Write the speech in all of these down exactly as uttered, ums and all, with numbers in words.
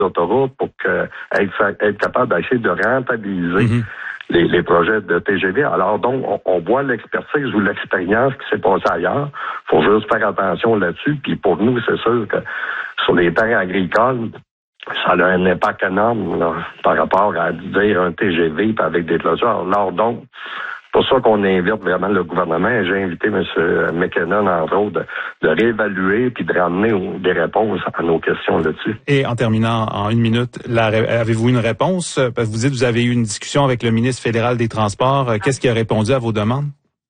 d'autoroute pour que, être, être capable d'essayer de rentabiliser mm-hmm. les, les projets de T G V. Alors donc, on, on voit l'expertise ou l'expérience qui s'est passée ailleurs. Il faut juste faire attention là-dessus. Puis pour nous, c'est sûr que sur les terres agricoles, ça a un impact énorme là, par rapport à dire un T G V avec des clôtures. Alors donc, c'est pour ça qu'on invite vraiment le gouvernement. Et j'ai invité M. McKinnon, entre autres, de, de réévaluer puis de ramener des réponses à nos questions là-dessus. Et en terminant en une minute, la, avez-vous une réponse? Parce que vous dites que vous avez eu une discussion avec le ministre fédéral des Transports. Qu'est-ce qui a répondu à vos demandes?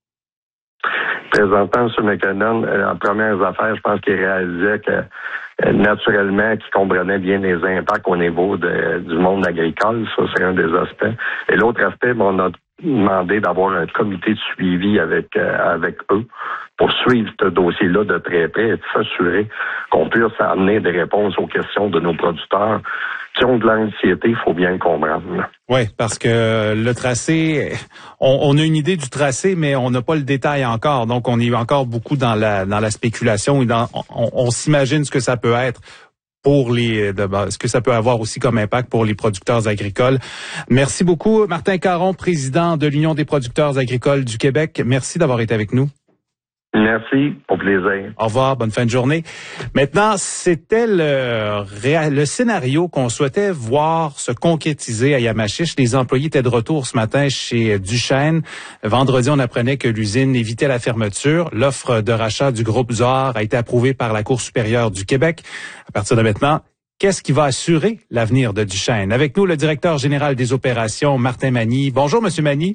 Présentement, M. McKinnon, en premières affaires, je pense qu'il réalisait que naturellement, qu'il comprenait bien les impacts au niveau de, du monde agricole. Ça, c'est un des aspects. Et l'autre aspect, on a demandé d'avoir un comité de suivi avec euh, avec eux pour suivre ce dossier-là de très près et de s'assurer qu'on puisse amener des réponses aux questions de nos producteurs qui ont de l'anxiété, il faut bien le comprendre. Oui, parce que le tracé, on, on a une idée du tracé, mais on n'a pas le détail encore. Donc, on est encore beaucoup dans la dans la spéculation et dans on, on s'imagine ce que ça peut être pour les de, ce que ça peut avoir aussi comme impact pour les producteurs agricoles. Merci beaucoup, Martin Caron, président de l'Union des producteurs agricoles du Québec. Merci d'avoir été avec nous. Merci, au plaisir. Au revoir, bonne fin de journée. Maintenant, c'était le, le scénario qu'on souhaitait voir se concrétiser à Yamachiche. Les employés étaient de retour ce matin chez Duchesne. Vendredi, on apprenait que l'usine évitait la fermeture. L'offre de rachat du groupe Zohar a été approuvée par la Cour supérieure du Québec. À partir de maintenant, qu'est-ce qui va assurer l'avenir de Duchesne? Avec nous, le directeur général des opérations, Martin Magny. Bonjour, Monsieur Magny.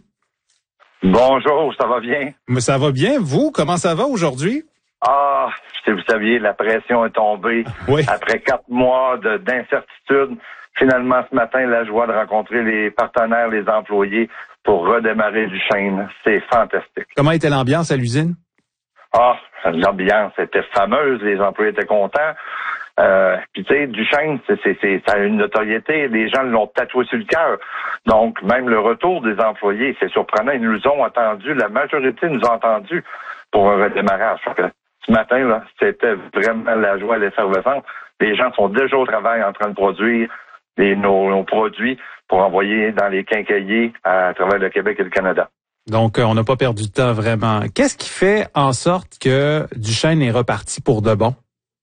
Bonjour, ça va bien? Mais ça va bien, vous? Comment ça va aujourd'hui? Ah, si vous saviez, la pression est tombée. Oui. Après quatre mois de, d'incertitude, finalement, ce matin, la joie de rencontrer les partenaires, les employés pour redémarrer Duchesne. C'est fantastique. Comment était l'ambiance à l'usine? Ah, l'ambiance était fameuse, les employés étaient contents. Euh, puis tu sais, Duchesne, c'est, c'est, c'est, ça a une notoriété, les gens l'ont tatoué sur le cœur. Donc, même le retour des employés, c'est surprenant, ils nous ont attendus, la majorité nous a entendus pour un redémarrage. Donc, ce matin, là, c'était vraiment la joie et l'effervescence. Les gens sont déjà au travail en train de produire les, nos, nos produits pour envoyer dans les quincailliers à travers le Québec et le Canada. Donc, on n'a pas perdu de temps vraiment. Qu'est-ce qui fait en sorte que Duchesne est reparti pour de bon?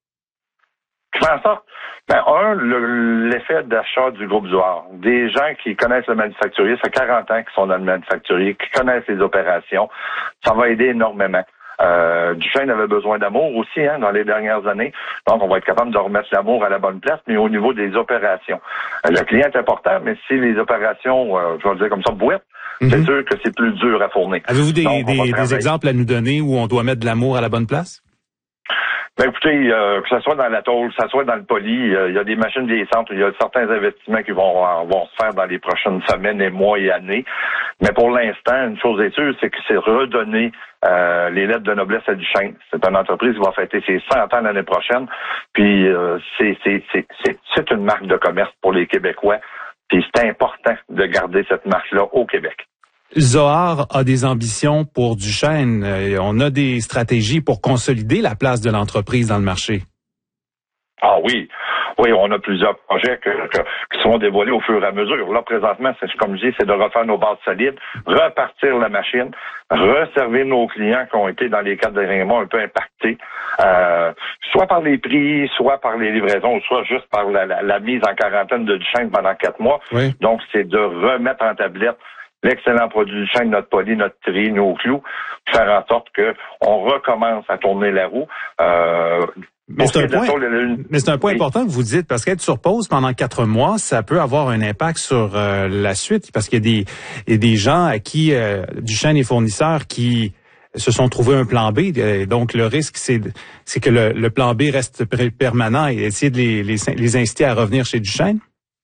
Je fais en sorte, ben, un, le, l'effet d'achat du groupe Zohar. Des gens qui connaissent le manufacturier, ça fait quarante ans qu'ils sont dans le manufacturier, qui connaissent les opérations. Ça va aider énormément. Euh, Duchesne avait besoin d'amour aussi, hein, dans les dernières années. Donc, on va être capable de remettre l'amour à la bonne place, mais au niveau des opérations. Le client est important, mais si les opérations, euh, je vais le dire comme ça, boîtent, mm-hmm. c'est sûr que c'est plus dur à fournir. Avez-vous des, Donc, des, des exemples à nous donner où on doit mettre de l'amour à la bonne place? Ben écoutez, euh, que ce soit dans la tôle, que ce soit dans le poli, euh, il y a des machines vieillissantes, il y a certains investissements qui vont, euh, vont se faire dans les prochaines semaines et mois et années. Mais pour l'instant, une chose est sûre, c'est que c'est redonner euh, les lettres de noblesse à Duchesne. C'est une entreprise qui va fêter ses cent ans l'année prochaine. Puis euh, c'est, c'est, c'est, c'est, c'est une marque de commerce pour les Québécois. Puis c'est important de garder cette marque-là au Québec. Zohar a des ambitions pour Duchesne. On a des stratégies pour consolider la place de l'entreprise dans le marché. Ah oui, oui, on a plusieurs projets que, que, qui seront dévoilés au fur et à mesure. Là, présentement, c'est comme je dis, c'est de refaire nos bases solides, repartir la machine, resservir nos clients qui ont été dans les quatre derniers mois un peu impactés, euh, soit par les prix, soit par les livraisons, soit juste par la, la, la mise en quarantaine de Duchesne pendant quatre mois. Oui. Donc, c'est de remettre en tablette l'excellent produit du chêne, notre poli, notre tri, nos clous, faire en sorte que on recommence à tourner la roue. Euh, mais c'est un point, mais c'est un point important que vous dites, parce qu'être sur pause pendant quatre mois, ça peut avoir un impact sur euh, la suite, parce qu'il y a des, il y a des gens à qui euh, Duchesne et fournisseurs qui se sont trouvés un plan B. Et donc, le risque, c'est, c'est que le, le plan B reste permanent et essayer de les, les, les inciter à revenir chez Duchesne.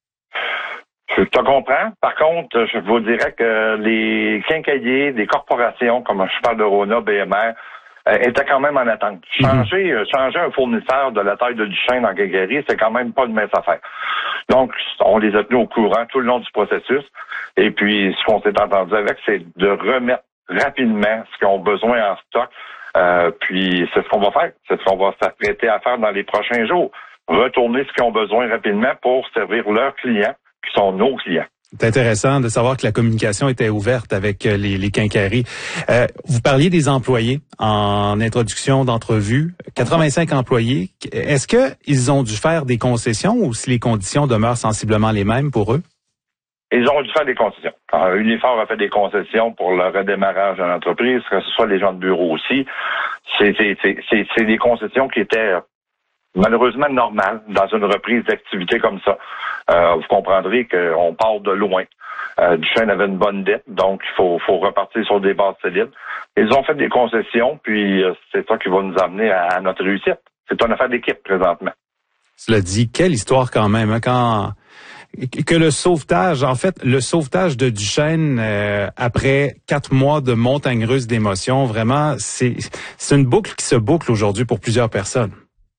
Je te comprends. Par contre, je vous dirais que les quincailliers, des corporations, comme je parle de Rona, B M R, euh, étaient quand même en attente. Changer, mm-hmm. changer un fournisseur de la taille de Duchesne en quincaillerie, c'est quand même pas une mince affaire. Donc, on les a tenus au courant tout le long du processus. Et puis, ce qu'on s'est entendu avec, c'est de remettre rapidement ce qu'ils ont besoin en stock. Euh, puis, c'est ce qu'on va faire. C'est ce qu'on va s'apprêter à faire dans les prochains jours. retourner ce qu'ils ont besoin rapidement pour servir leurs clients, qui sont nos clients. C'est intéressant de savoir que la communication était ouverte avec les, les quincailleries. Euh, vous parliez des employés en introduction d'entrevue. quatre-vingt-cinq employés. Est-ce qu'ils ont dû faire des concessions ou si les conditions demeurent sensiblement les mêmes pour eux? Ils ont dû faire des concessions. Alors, Unifor a fait des concessions pour le redémarrage de l'entreprise, que ce soit les gens de bureau aussi. C'est, c'est, c'est, c'est, c'est des concessions qui étaient malheureusement normales dans une reprise d'activité comme ça. Euh, vous comprendrez qu'on part de loin. Euh, Duchesne avait une bonne dette, donc il faut, faut repartir sur des bases solides. Ils ont fait des concessions, puis euh, c'est ça qui va nous amener à, à notre réussite. C'est une affaire d'équipe présentement. Cela dit, quelle histoire quand même, hein, quand que le sauvetage, en fait, le sauvetage de Duchesne euh, après quatre mois de montagne russe d'émotions, vraiment, c'est c'est une boucle qui se boucle aujourd'hui pour plusieurs personnes.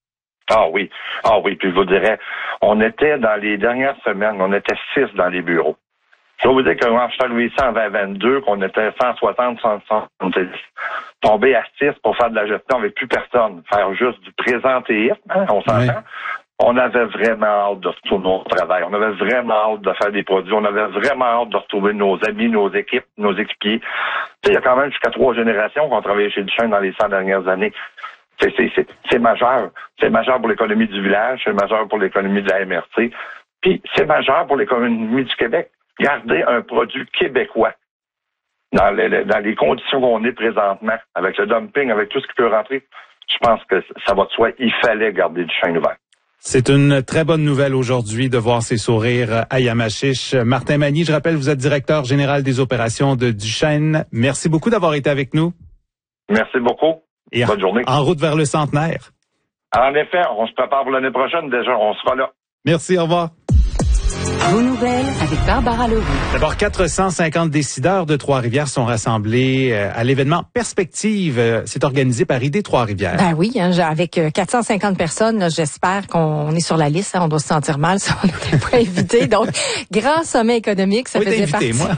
Ah oui, ah oui, puis je vous dirais, on était dans les dernières semaines, on était six dans les bureaux. Je vais vous dire que quand je suis arrivé ici en vingt vingt-deux, qu'on était cent soixante, cent soixante-dix, tomber à six pour faire de la gestion avec plus personne, faire juste du présentéisme, hein, on s'entend. Oui. On avait vraiment hâte de retourner au travail. On avait vraiment hâte de faire des produits. On avait vraiment hâte de retrouver nos amis, nos équipes, nos équipiers. Il y a quand même jusqu'à trois générations qui ont travaillé chez Duchesne dans les cent dernières années. C'est, c'est, c'est, c'est majeur. C'est majeur pour l'économie du village, c'est majeur pour l'économie de la M R C. Puis c'est majeur pour l'économie du Québec. Garder un produit québécois dans les, dans les conditions qu'on est présentement, avec le dumping, avec tout ce qui peut rentrer, je pense que ça va de soi. Il fallait garder Duchesne ouvert. C'est une très bonne nouvelle aujourd'hui de voir ces sourires à Yamachiche. Martin Magny, je rappelle, vous êtes directeur général des opérations de Duchesne. Merci beaucoup d'avoir été avec nous. Merci beaucoup. Et bonne journée. En route vers le centenaire. En effet, on se prépare pour l'année prochaine déjà. On sera là. Merci, au revoir. Vos nouvelles avec Barbara Leroux. D'abord, quatre cent cinquante décideurs de Trois-Rivières sont rassemblés à l'événement Perspective. C'est organisé par I D Trois-Rivières. Ben oui, hein, avec quatre cent cinquante personnes, là, j'espère qu'on est sur la liste. Hein, on doit se sentir mal si on n'était pas invité. Donc, grand sommet économique, ça oui, faisait invité, partie. Moi.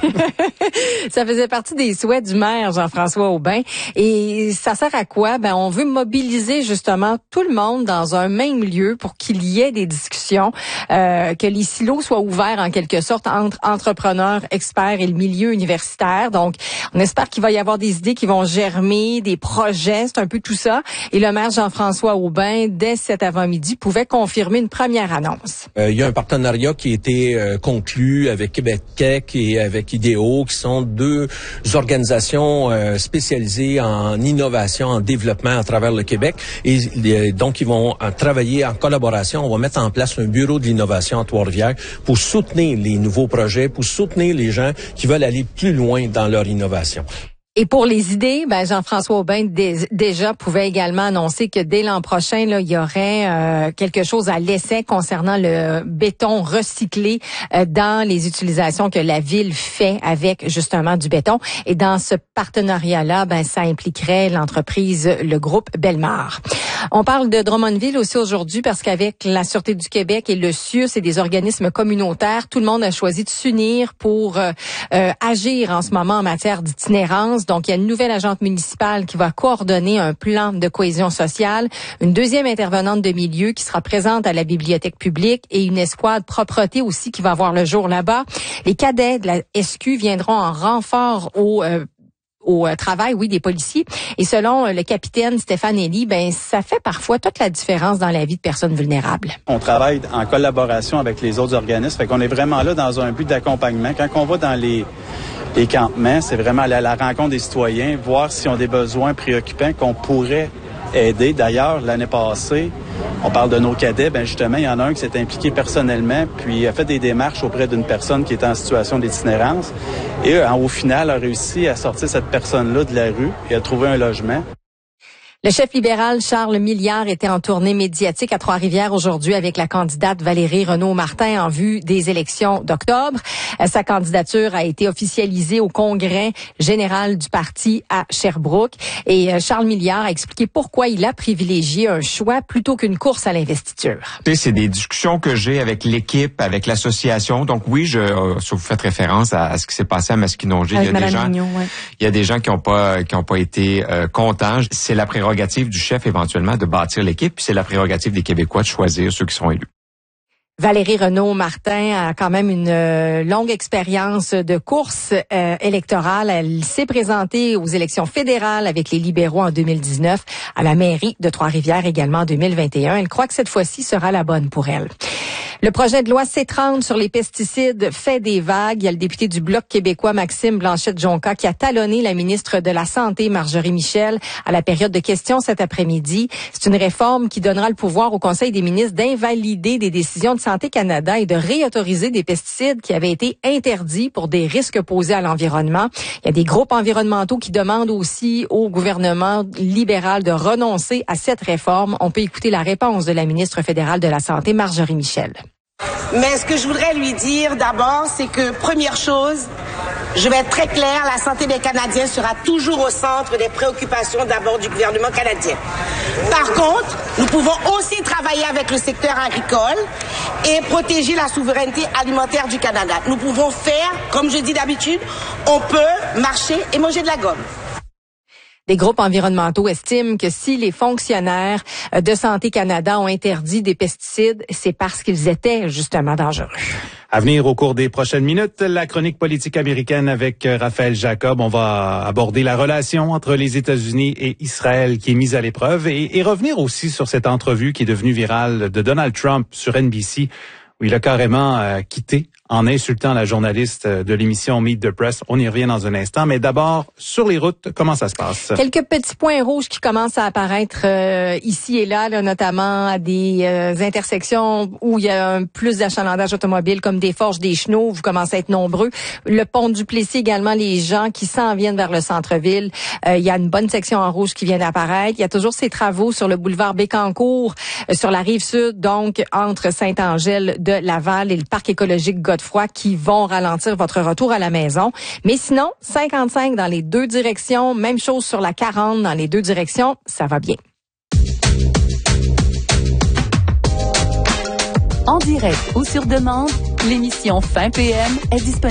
Ça faisait partie des souhaits du maire Jean-François Aubin. Et ça sert à quoi? Ben, on veut mobiliser justement tout le monde dans un même lieu pour qu'il y ait des discussions, euh, que les silos soient ouverts en quelque sorte entre entrepreneurs, experts et le milieu universitaire. Donc, on espère qu'il va y avoir des idées qui vont germer, des projets, c'est un peu tout ça. Et le maire Jean-François Aubin, dès cet avant-midi, pouvait confirmer une première annonce. Euh, il y a un partenariat qui a été euh, conclu avec Québec Tech et avec I D E O, qui sont deux organisations euh, spécialisées en innovation, en développement à travers le Québec. Et euh, donc, ils vont euh, travailler en collaboration. On va mettre en place un bureau de l'innovation à Trois-Rivières pour soutenir les nouveaux projets, pour soutenir les gens qui veulent aller plus loin dans leur innovation. Et pour les idées, ben Jean-François Aubin dé- déjà pouvait également annoncer que dès l'an prochain, là, il y aurait euh, quelque chose à l'essai concernant le béton recyclé euh, dans les utilisations que la ville fait avec justement du béton. Et dans ce partenariat-là, ben ça impliquerait l'entreprise, le groupe Bellemare. On parle de Drummondville aussi aujourd'hui parce qu'avec la Sûreté du Québec et le C I U S et des organismes communautaires, tout le monde a choisi de s'unir pour euh, euh, agir en ce moment en matière d'itinérance. Donc, il y a une nouvelle agente municipale qui va coordonner un plan de cohésion sociale, une deuxième intervenante de milieu qui sera présente à la bibliothèque publique et une escouade propreté aussi qui va voir le jour là-bas. Les cadets de la S Q viendront en renfort au euh, au travail, oui, des policiers. Et selon le capitaine Stéphane Elie, ben ça fait parfois toute la différence dans la vie de personnes vulnérables. On travaille en collaboration avec les autres organismes, fait qu'on est vraiment là dans un but d'accompagnement. Quand on va dans les les campements, c'est vraiment aller à la rencontre des citoyens, voir s'ils ont des besoins préoccupants qu'on pourrait aider. D'ailleurs, l'année passée, on parle de nos cadets, ben justement, il y en a un qui s'est impliqué personnellement, puis a fait des démarches auprès d'une personne qui était en situation d'itinérance. Et euh, au final, a réussi à sortir cette personne-là de la rue et à trouver un logement. Le chef libéral Charles Milliard était en tournée médiatique à Trois-Rivières aujourd'hui avec la candidate Valérie Renaud-Martin en vue des élections d'octobre. Sa candidature a été officialisée au congrès général du parti à Sherbrooke. Et Charles Milliard a expliqué pourquoi il a privilégié un choix plutôt qu'une course à l'investiture. C'est des discussions que j'ai avec l'équipe, avec l'association. Donc oui, je, vous faites référence à, à ce qui s'est passé à Masquinongé. Avec il y a Madame des gens, Mignon, ouais. il y a des gens qui n'ont pas, qui ont pas été euh, contents. C'est la prérogative prérogative du chef éventuellement de bâtir l'équipe, puis c'est la prérogative des Québécois de choisir ceux qui seront élus. Valérie Renaud-Martin a quand même une euh, longue expérience de course euh, électorale. Elle s'est présentée aux élections fédérales avec les libéraux en deux mille dix-neuf, à la mairie de Trois-Rivières également en deux mille vingt et un. Elle croit que cette fois-ci sera la bonne pour elle. Le projet de loi C trente sur les pesticides fait des vagues. Il y a le député du Bloc québécois, Maxime Blanchette-Jonca, qui a talonné la ministre de la Santé, Marjorie Michel, à la période de questions cet après-midi. C'est une réforme qui donnera le pouvoir au Conseil des ministres d'invalider des décisions de Santé Canada et de réautoriser des pesticides qui avaient été interdits pour des risques posés à l'environnement. Il y a des groupes environnementaux qui demandent aussi au gouvernement libéral de renoncer à cette réforme. On peut écouter la réponse de la ministre fédérale de la Santé, Marjorie Michel. Mais ce que je voudrais lui dire d'abord, c'est que, première chose, je vais être très claire, la santé des Canadiens sera toujours au centre des préoccupations d'abord du gouvernement canadien. Par contre, nous pouvons aussi travailler avec le secteur agricole et protéger la souveraineté alimentaire du Canada. Nous pouvons faire, comme je dis d'habitude, on peut marcher et manger de la gomme. Des groupes environnementaux estiment que si les fonctionnaires de Santé Canada ont interdit des pesticides, c'est parce qu'ils étaient justement dangereux. À venir au cours des prochaines minutes, la chronique politique américaine avec Raphaël Jacob. On va aborder la relation entre les États-Unis et Israël qui est mise à l'épreuve et, et revenir aussi sur cette entrevue qui est devenue virale de Donald Trump sur N B C où il a carrément euh, quitté en insultant la journaliste de l'émission Meet the Press. On y revient dans un instant. Mais d'abord, sur les routes, comment ça se passe? Quelques petits points rouges qui commencent à apparaître euh, ici et là, là, notamment à des euh, intersections où il y a un plus d'achalandage automobile, comme des Forges, des Chenaux. Vous commencez à être nombreux. Le pont du Plessis également, les gens qui s'en viennent vers le centre-ville. Euh, il y a une bonne section en rouge qui vient d'apparaître. Il y a toujours ces travaux sur le boulevard Bécancour, euh, sur la rive sud, donc entre Sainte-Angèle de Laval et le parc écologique Godefroy, qui vont ralentir votre retour à la maison. Mais sinon, cinquante-cinq dans les deux directions, même chose sur la quarante dans les deux directions, ça va bien. En direct ou sur demande, l'émission Fin P M est disponible.